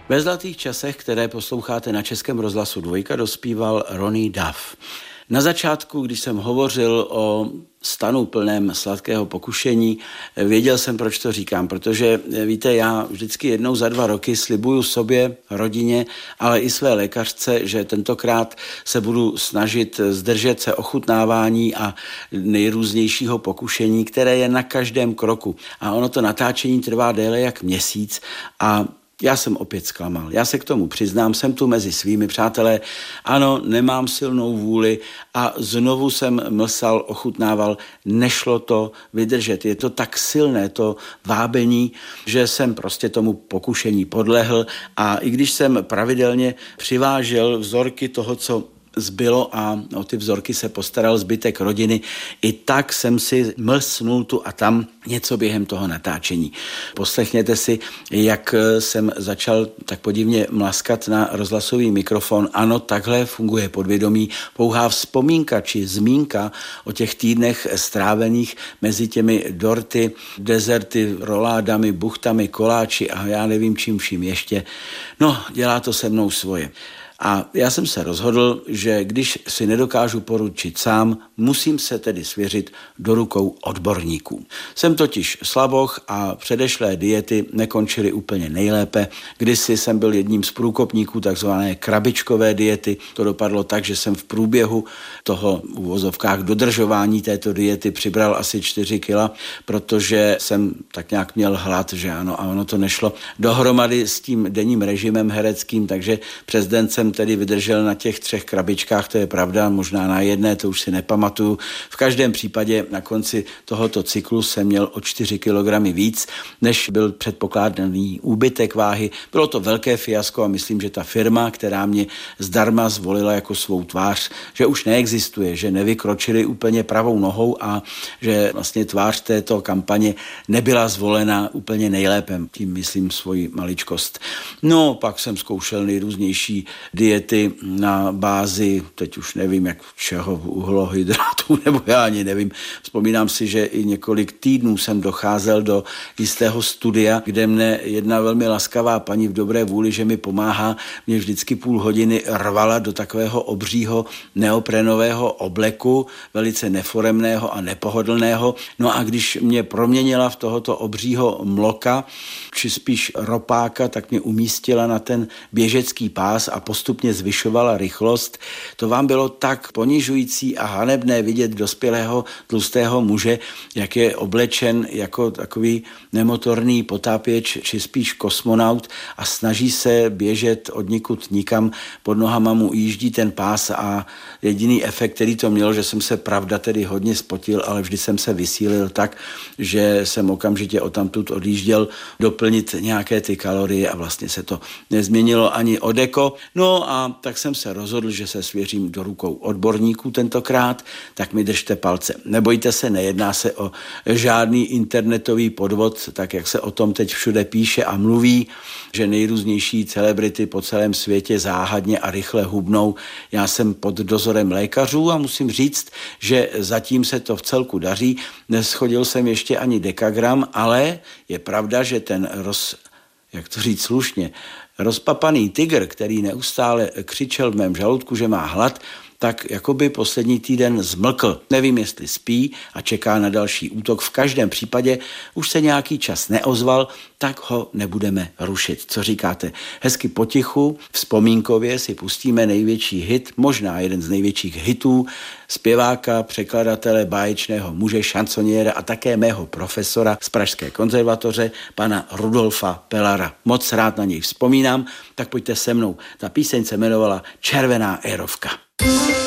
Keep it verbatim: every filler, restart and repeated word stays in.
Ve Zlatých časech, které posloucháte na Českém rozhlasu Dvojka, dospíval Ronnie Duff. Na začátku, když jsem hovořil o stanu plném sladkého pokušení, věděl jsem, proč to říkám, protože víte, já vždycky jednou za dva roky slibuju sobě, rodině, ale i své lékařce, že tentokrát se budu snažit zdržet se ochutnávání a nejrůznějšího pokušení, které je na každém kroku. A ono to natáčení trvá déle jak měsíc a já jsem opět zklamal. Já se k tomu přiznám, jsem tu mezi svými přátelé. Ano, nemám silnou vůli a znovu jsem mlsal, ochutnával. Nešlo to vydržet. Je to tak silné, to vábení, že jsem prostě tomu pokušení podlehl a i když jsem pravidelně přivážel vzorky toho, co zbylo a o ty vzorky se postaral zbytek rodiny, i tak jsem si mlsnul tu a tam něco během toho natáčení. Poslechněte si, jak jsem začal tak podivně mlaskat na rozhlasový mikrofon. Ano, takhle funguje podvědomí. Pouhá vzpomínka či zmínka o těch týdnech strávených mezi těmi dorty, dezerty, roládami, buchtami, koláči a já nevím čím vším ještě. No, dělá to se mnou svoje. A já jsem se rozhodl, že když si nedokážu poručit sám, musím se tedy svěřit do rukou odborníků. Jsem totiž slaboch a předešlé diety nekončily úplně nejlépe. Kdysi jsem byl jedním z průkopníků takzvané krabičkové diety. To dopadlo tak, že jsem v průběhu toho v uvozovkách dodržování této diety přibral asi čtyři kila, protože jsem tak nějak měl hlad, že ano, a ono to nešlo dohromady s tím denním režimem hereckým, takže přes den jsem tedy vydržel na těch třech krabičkách, to je pravda, možná na jedné, to už si nepamatuju. V každém případě na konci tohoto cyklu jsem měl o čtyři kilogramy víc, než byl předpokládaný úbytek váhy. Bylo to velké fiasko a myslím, že ta firma, která mě zdarma zvolila jako svou tvář, že už neexistuje, že nevykročili úplně pravou nohou a že vlastně tvář této kampaně nebyla zvolena úplně nejlépe, tím myslím svoji maličkost. No, pak jsem zkoušel nejrůznější diety na bázi, teď už nevím, jak čeho, uhlohydrátů, nebo já ani nevím. Vzpomínám si, že i několik týdnů jsem docházel do jistého studia, kde mne jedna velmi laskavá paní v dobré vůli, že mi pomáhá, mě vždycky půl hodiny rvala do takového obřího neoprenového obleku, velice neforemného a nepohodlného. No a když mě proměnila v tohoto obřího mloka, či spíš ropáka, tak mě umístila na ten běžecký pás a postupně zvyšovala rychlost. To vám bylo tak ponižující a hanebné vidět dospělého tlustého muže, jak je oblečen jako takový nemotorný potápěč, či spíš kosmonaut a snaží se běžet odnikud nikam, pod nohama mu jíždí ten pás a jediný efekt, který to mělo, že jsem se pravda tedy hodně spotil, ale vždy jsem se vysílil tak, že jsem okamžitě odtamtud odjížděl doplnit nějaké ty kalorie a vlastně se to nezměnilo ani o deko. No a tak jsem se rozhodl, že se svěřím do rukou odborníků tentokrát, tak mi držte palce. Nebojte se, nejedná se o žádný internetový podvod, tak jak se o tom teď všude píše a mluví, že nejrůznější celebrity po celém světě záhadně a rychle hubnou. Já jsem pod dozorem lékařů a musím říct, že zatím se to v celku daří. Neschodil jsem ještě ani dekagram, ale je pravda, že ten roz, jak to říct slušně, rozpapaný tygr, který neustále křičel v mém žaludku, že má hlad, tak jakoby poslední týden zmlkl. Nevím, jestli spí a čeká na další útok. V každém případě už se nějaký čas neozval, tak ho nebudeme rušit. Co říkáte? Hezky potichu, vzpomínkově si pustíme největší hit, možná jeden z největších hitů, zpěváka, překladatele, báječného muže, šansoniéra a také mého profesora z Pražské konzervatoře, pana Rudolfa Pellara. Moc rád na něj vzpomínám, tak pojďte se mnou. Ta píseň se jmenovala Červená érovka.